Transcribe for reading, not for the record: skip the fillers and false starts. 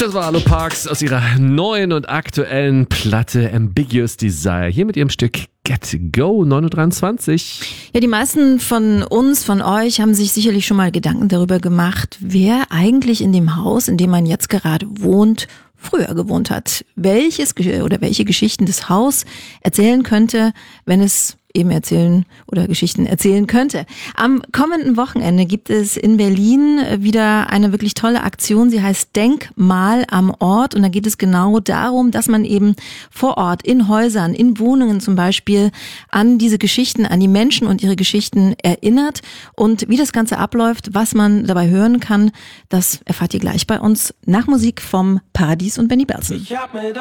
Das war Allo Parks aus ihrer neuen und aktuellen Platte Ambiguous Desire. Hier mit ihrem Stück Get Go, 9.23 Uhr. Ja, die meisten von uns, von euch, haben sich sicherlich schon mal Gedanken darüber gemacht, wer eigentlich in dem Haus, in dem man jetzt gerade wohnt, früher gewohnt hat. Welche Geschichten das Haus erzählen könnte, wenn es eben erzählen oder Geschichten erzählen könnte. Am kommenden Wochenende gibt es in Berlin wieder eine wirklich tolle Aktion. Sie heißt Denkmal am Ort und da geht es genau darum, dass man eben vor Ort in Häusern, in Wohnungen zum Beispiel an diese Geschichten, an die Menschen und ihre Geschichten erinnert. Und wie das Ganze abläuft, was man dabei hören kann, das erfahrt ihr gleich bei uns nach Musik vom Paradies und Benny Belsen.